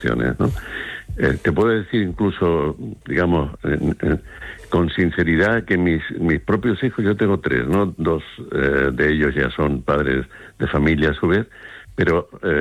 ¿no? Te puedo decir incluso, digamos, con sinceridad que mis propios hijos, yo tengo 3, ¿no? 2 de ellos ya son padres de familia a su vez, pero